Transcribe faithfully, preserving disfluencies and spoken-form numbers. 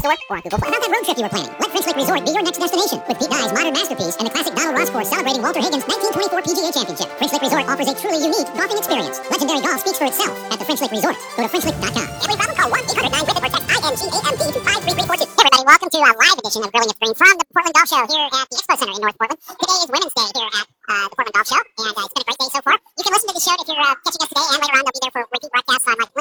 Store or on Google Play. About that road trip you were planning. Let French Lick Resort be your next destination. With Pete Dye's modern masterpiece and the classic Donald Ross course celebrating Walter Higgins' nineteen twenty-four P G A Championship. French Lick Resort offers a truly unique golfing experience. Legendary golf speaks for itself at the French Lick Resort. Go to French Lick dot com. Every problem, call one eight hundred nine WHIP or text I N G A M P to five three three four two. Hey everybody, welcome to a live edition of Grilling Your Screen from the Portland Golf Show here at the Expo Center in North Portland. Today is Women's Day here at uh, the Portland Golf Show, and uh, it's been a great day so far. You can listen to the show if you're uh, catching us today, and later on they'll be there for repeat broadcasts on like